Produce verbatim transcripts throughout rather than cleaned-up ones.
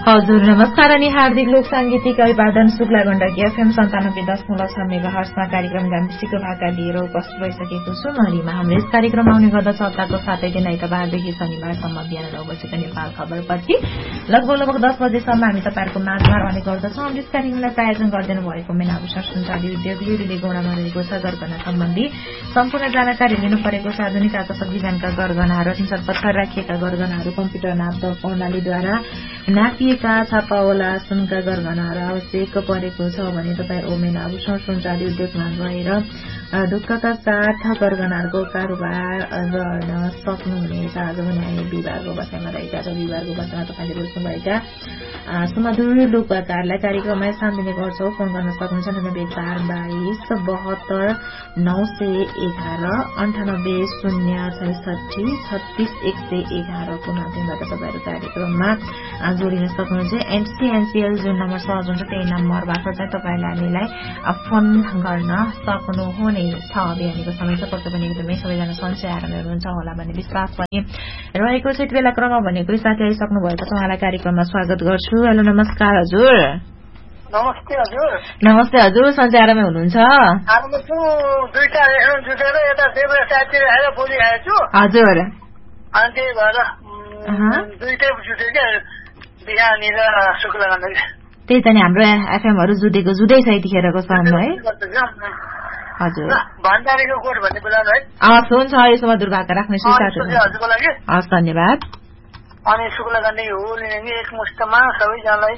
हजुर नमस्कार अनि हार्दिक लोक सांगीतिक अभिवादन शुक्ला गण्डकी एफएम सन्तानब्बे दशमलव छ मेगा हर्समा कार्यक्रम गान्धीजीको भाका लिएर उपस्थित भइसकेको छु म रिमा। हाम्रो यस कार्यक्रम आउने गर्दछ हप्ताको सातै दिन आइतबारदेखि शनिबारसम्म बिहान नौ बजेको नेपाल खबरपछि लगभग लगभग दस बजेसम्म हामी तपाईँहरूको माझमा रहने गर्दछौँ। यस कार्यक्रमलाई प्रायोजन गरिदिनु भएको मेनाभूषण सुनचाँदी उद्योग लिडले गौडामा रहेको छ गरगहना सम्बन्धी सम्पूर्ण जानकारी लिनु परेको छ। आधुनिक आकर्षक डिजाइनका गरगहनाहरू सिन्सर पत्थर राखिएका गरगहनाहरू कम्प्युटर नाप्दा प्रणालीद्वारा नापिएका छापावाला सुनका गरगहनाहरू आवश्यक परेको छ भने तपाईँ ओमेन आभूषण सुनचाँदी उद्योगमा गएर ढुक्कका साथ गरगहनाहरूको कारोबार गर्न सक्नुहुनेछ। आज भने हामी बिहिबारको बसाइमा रहेका छौँ। बिहिबारको बसाइमा तपाईँले बुझ्नुभएका सुमधुर लोककारलाई कार्यक्रममा स्थान दिने गर्छौँ। फोन गर्न सक्नुहुन्छ नब्बे चार बाइस बहत्तर नौ सय एघार अन्ठानब्बे शून्य छैसठी छत्तीस एक सय एघारको माध्यमबाट तपाईँहरू कार्यक्रममा जोडिन सक्नुहुन्छ। एनसीएनसीएल जुन नम्बर सहज हुन्छ त्यही नम्बरबाट चाहिँ तपाईँले हामीलाई फोन गर्न सक्नुहुनेछ। बिहानीको समय सपक्ष पनि एकदमै सबैजना सन्चै आरामै हुनुहुन्छ होला भन्ने विश्वास पनि रहेको छ। यति बेला क्रममा भनेको साथी आइसक्नु भएको छ। उहाँलाई कार्यक्रममा स्वागत गर्छु। हेलो नमस्कार हजुर। नमस्ते हजुर। नमस्ते हजुर, सन्चै आरामै हुनुहुन्छ? हजुर अनि त्यही भएर दुईटै जुटे क्या बिहानी र शुक्ला गण्डकी। त्यही त नि हाम्रो एफएमहरू जुटेको जुटै छ यतिखेरको समयमा है। हजुर भण्डारीको कोट भन्ने बोलाउनु है। हस् हुन्छ, यसमा दुर्भाग्य राख्ने हजुरको लागि हस् धन्यवाद। अनि शुक्ला गण्डकी हो एकमुष्टमा सबैजनालाई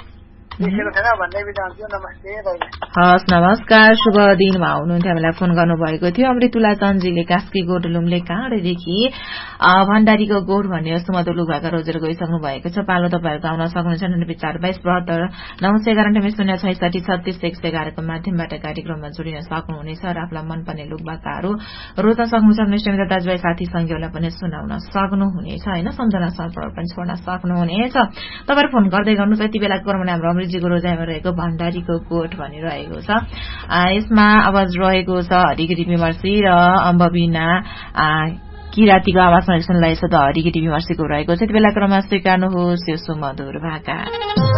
हस् नमस्कार, शुभ दिनमा हुनुहुन्थ्यो। हामीलाई फोन गर्नुभएको थियो अमृतुला चन्दजीले कास्की गोडलुम्ले काँडेदेखि भण्डारीको गोठ भन्ने सुमधुर लुगाका रोजेर गइसक्नु भएको छ। पालो तपाईँहरूको आउन सक्नुहुन्छ नब्बे चार बाइस बहत्तर नौ सय एघार शून्य छैसठी छत्तीस एक सय एघारको माध्यमबाट कार्यक्रममा जोडिन सक्नुहुनेछ र आफूलाई मनपर्ने लुगाकाहरू रोज्न सक्नुहुन्छ। निष्ठित दाजुभाइ साथी संघीयलाई पनि सुनाउन सक्नुहुनेछ होइन, सम्झना सर्पहरू पनि छोड्न सक्नुहुनेछ। तपाईँहरू फोन गर्दै गर्नु। यति बेला क्रममा हाम्रो अमृतजीको रोजाइमा रहेको भण्डारीको गोठ भनिरहेको छ। यसमा आवाज रहेको छ हरिगिरी विमर्शी र बबिना किरातीको आवाजमा सुन्दैछ त हरिगिरी विमर्शीको रहेको छ। यति बेला क्रममा स्वीकार्नुहोस् यो सुमधुर भाका।